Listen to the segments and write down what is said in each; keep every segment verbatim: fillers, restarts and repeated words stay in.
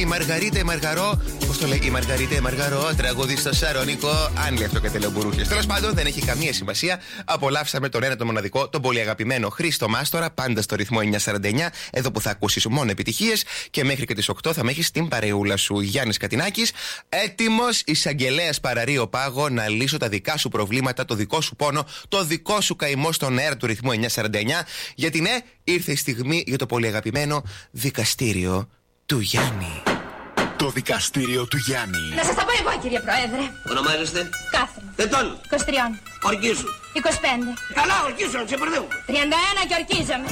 η Μαργαρίτα η Μαργαρό. Πώς το λέει, η Μαργαρίτα η Μαργαρό, τραγούδι στο Σαρονικό. Αν λέει αυτό και τελεμπουρούχες. Τέλος πάντων, δεν έχει καμία σημασία. Απολαύσαμε τον ένα, τον μοναδικό, τον πολύ αγαπημένο Χρήστο Μάστορα, πάντα στο ρυθμό εννιακόσια σαράντα εννιά. Εδώ που θα ακούσεις μόνο επιτυχίες και μέχρι και τις οκτώ θα με έχεις την παρεούλα σου. Γιάννης Κατινάκης, έτοιμος εισαγγελέας Παραρείο Πάγο να λύσω τα δικά σου προβλήματα, το δικό σου πόνο, το δικό σου καημό στον αέρα του ρυθμού εννιακόσια σαράντα εννιά. Γιατί ναι, ήρθε η στιγμή για το πολύ αγαπημένο δικαστήριο του Γιάννη. Το δικαστήριο του Γιάννη. Να σας τα πω εγώ, κύριε Πρόεδρε. Ονομάζεστε? Κάθριν. Ετών. είκοσι τρία. Ορκίζου. είκοσι πέντε. Καλά, ορκίζου, να ξεπερδεύουμε. τριάντα ένα και ορκίζομαι.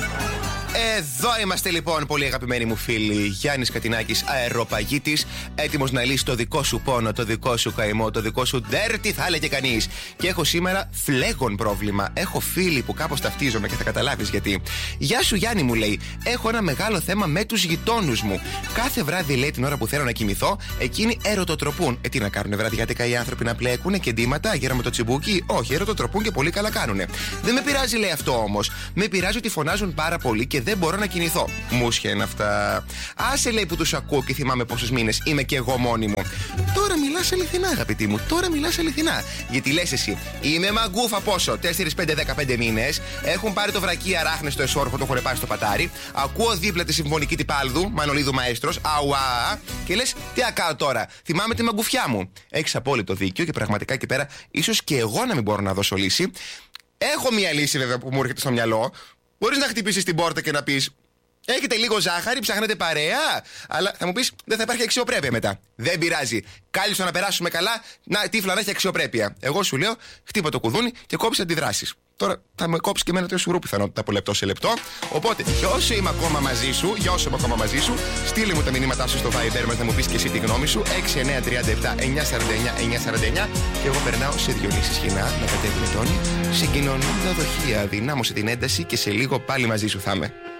Εδώ είμαστε λοιπόν, πολύ αγαπημένοι μου φίλοι. Γιάννης Κατινάκης, αεροπαγίτης, έτοιμος να λύσει το δικό σου πόνο, το δικό σου καημό, το δικό σου ντέρτι, θα έλεγε κανείς. Και έχω σήμερα φλέγον πρόβλημα. Έχω φίλοι που κάπως ταυτίζομαι και θα καταλάβεις γιατί. Γεια σου Γιάννη, μου λέει. Έχω ένα μεγάλο θέμα με τους γειτόνους μου. Κάθε βράδυ, λέει, την ώρα που θέλω να κοιμηθώ, εκείνοι ερωτοτροπούν. Ε, τι να κάνουν βραδιάτικα οι άνθρωποι, να πλέκουνε και ντύματα γύρω με το τσιμπούκι? Όχι, ερωτοτροπούν και πολύ καλά κάνουνε. Δεν με πειράζει, λέει, αυτό όμως. Με πειράζει ότι φωνάζουν πάρα πολύ και δεν μπορώ να κινηθώ. Μουσια είναι αυτά. Άσε, λέει, που τους ακούω και θυμάμαι πόσους μήνες είμαι και εγώ μόνη μου. Τώρα μιλάς αληθινά, αγαπητή μου. Τώρα μιλάς αληθινά. Γιατί λες εσύ, είμαι μαγκούφα πόσο? τέσσερα, πέντε, δεκαπέντε μήνες. Έχουν πάρει το βρακί αράχνες στο εσόρχο, το έχουν πάρει στο πατάρι. Ακούω δίπλα τη συμφωνική τυπάλδου, Μανολίδου Μαέστρος. Αουά. Και λες, τι ακάω τώρα? Θυμάμαι τη μαγκουφιά μου. Έχεις απόλυτο δίκιο και πραγματικά εκεί πέρα, ίσως και εγώ να μην μπορώ να δώσω λύση. Έχω μία λύση, βέβαια, που μου έρχεται στο μυαλό. Μπορείς να χτυπήσεις την πόρτα και να πεις: έχετε λίγο ζάχαρη, ψάχνετε παρέα? Αλλά θα μου πεις, δεν θα υπάρχει αξιοπρέπεια μετά. Δεν πειράζει. Κάλυψε να περάσουμε καλά, να τύφλα να έχει αξιοπρέπεια. Εγώ σου λέω, χτύπα το κουδούνι και κόψε αντιδράσεις. Τώρα θα με κόψει και εμένα το σουρού πιθανότητα από λεπτό σε λεπτό. Οπότε, για όσο είμαι ακόμα μαζί σου, για όσο είμαι ακόμα μαζί σου, στείλε μου τα μηνύματά σου στο Viber μας να μου πεις και εσύ τη γνώμη σου. έξι εννιά τρία επτά εννιά σαράντα εννιά εννιά σαράντα εννιά. Και εγώ περνάω σε Διονύση Σχοινά να κατέβουν τόνοι. Συγκοινωνούν τα δοχεία. Δυνάμωσε την ένταση και σε λίγο πάλι μαζί σου θα είμαι.